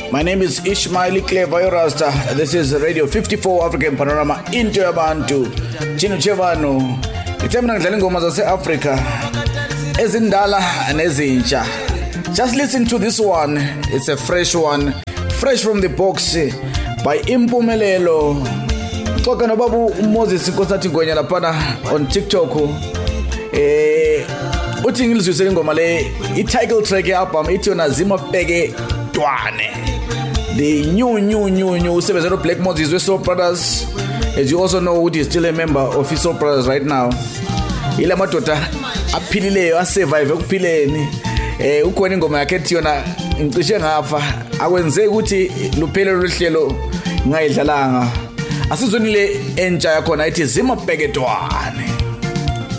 My name is Ishmael Clever Rasta. This is Radio 54 African Panorama into Abantu. Chino Chevano. Itemna ngidlala ingoma zase-Africa ezindala nezintsha. Just listen to this one. It's a fresh one. Fresh from the box by Impumelelo. Xoka nobabu Moses Nkosati Ngwenya lapana on TikTok. Uthi ngilizwisele ingoma le i-title track ye-album ithi yona Zima Pege Dwane. The new Seven Black Moses with Soul Brothers. As you also know, he is still a member of his Soul Brothers right now. Ila madoda aphilileyo asurvive ukuphileni. Ukhona ingoma yakhe ethi yona ngicishe ngafa. Akwenzeki ukuthi luphele lohlelo ngayidlalanga. Asizonile entsha yakho na ithi Zima Pege Dwane.